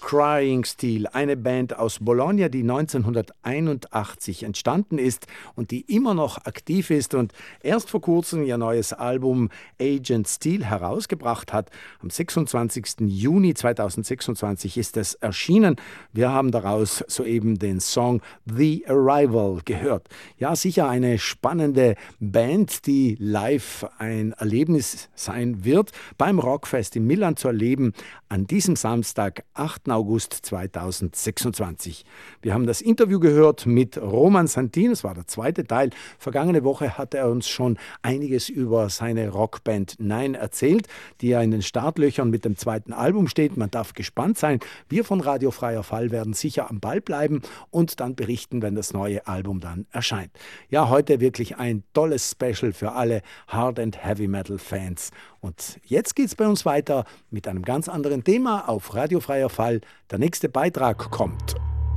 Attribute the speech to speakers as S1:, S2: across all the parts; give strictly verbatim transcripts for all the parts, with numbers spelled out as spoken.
S1: Crying Steel, eine Band aus Bologna, die neunzehnhunderteinundachtzig entstanden ist und die immer noch aktiv ist und erst vor kurzem ihr neues Album Agent Steel herausgebracht hat. Am sechsundzwanzigsten Juni zweitausendsechsundzwanzig ist es erschienen. Wir haben daraus soeben den Song The Arrival gehört. Ja, sicher eine spannende Band, die live ein Erlebnis sein wird, beim Rockfest in Milan zu erleben, an diesem Samstag, achten August zweitausendsechsundzwanzig. Wir haben das Interview gehört mit Roman Santin, das war der zweite Teil. Vergangene Woche hat er uns schon einiges über seine Rockband Nine erzählt, die ja in den Startlöchern mit dem zweiten Album steht. Man darf gespannt sein. Wir von Radio Freier Fall werden sicher am Ball bleiben und dann berichten, wenn das neue Album dann erscheint. Ja, heute wirklich ein tolles Special für alle Hard- and Heavy-Metal-Fans. Und jetzt geht's bei uns weiter mit einem ganz anderen Thema auf Radio Freier Fall. Der nächste Beitrag kommt.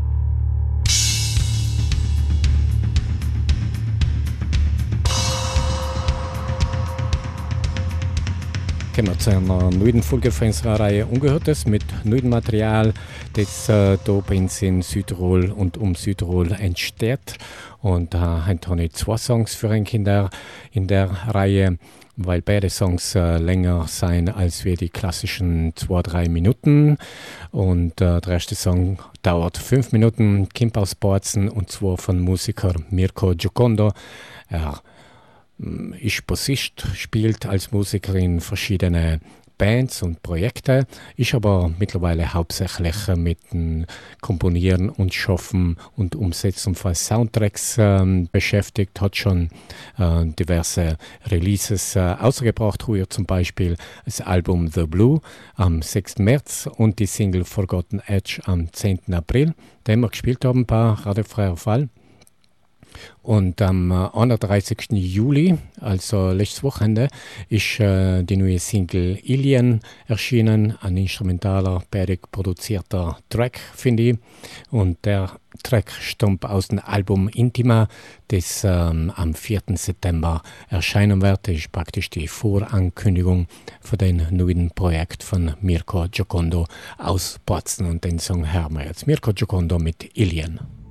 S2: Kommen wir zu einer neuen Folge von unserer Reihe Ungehörtes mit neuem Material, das äh, hier bei uns in Südtirol und um Südtirol entsteht. Und da äh, habe ich zwei Songs für ein Kinder in der Reihe, weil beide Songs äh, länger sein als wir die klassischen zwei, drei Minuten. Und äh, der erste Song dauert fünf Minuten, kommt aus Bozen und zwar von Musiker Mirko Giocondo. Er ist Bassist, spielt als Musiker in verschiedene Bands und Projekte, ist aber mittlerweile hauptsächlich mit dem Komponieren und Schaffen und Umsetzen von Soundtracks äh, beschäftigt, hat schon äh, diverse Releases äh, ausgebracht, früher zum Beispiel das Album The Blue am sechsten März und die Single Forgotten Edge am zehnten April, den wir gespielt haben bei Radio Freier Fall. Und am einunddreißigsten Juli, also letztes Wochenende, ist äh, die neue Single Alien erschienen. Ein instrumentaler, bärtig produzierter Track, finde ich. Und der Track stammt aus dem Album Intima, das ähm, am vierten September erscheinen wird. Das ist praktisch die Vorankündigung für den neuen Projekt von Mirko Giocondo aus Bozen. Und den Song hören wir jetzt. Mirko Giocondo mit Alien.